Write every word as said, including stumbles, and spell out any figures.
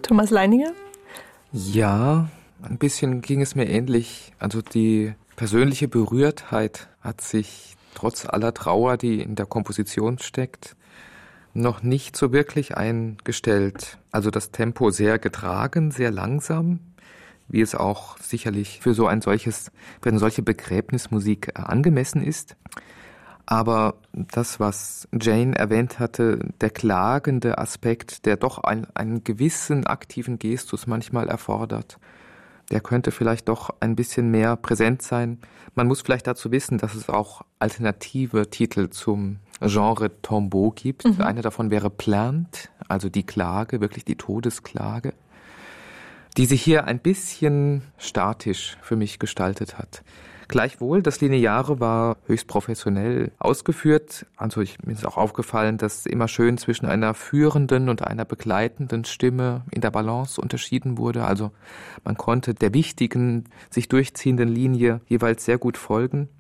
Thomas Leininger? Ja, ein bisschen ging es mir ähnlich. Also die persönliche Berührtheit hat sich trotz aller Trauer, die in der Komposition steckt, noch nicht so wirklich eingestellt. Also das Tempo sehr getragen, sehr langsam, wie es auch sicherlich für so ein solches, für eine solche Begräbnismusik angemessen ist. Aber das, was Jane erwähnt hatte, der klagende Aspekt, der doch ein, einen gewissen aktiven Gestus manchmal erfordert, der könnte vielleicht doch ein bisschen mehr präsent sein. Man muss vielleicht dazu wissen, dass es auch alternative Titel zum Genre Tombeau gibt. Mhm. Einer davon wäre Plainte, also die Klage, wirklich die Todesklage, die sich hier ein bisschen statisch für mich gestaltet hat. Gleichwohl, das Lineare war höchst professionell ausgeführt. Also ich, mir ist auch aufgefallen, dass immer schön zwischen einer führenden und einer begleitenden Stimme in der Balance unterschieden wurde. Also man konnte der wichtigen, sich durchziehenden Linie jeweils sehr gut folgen.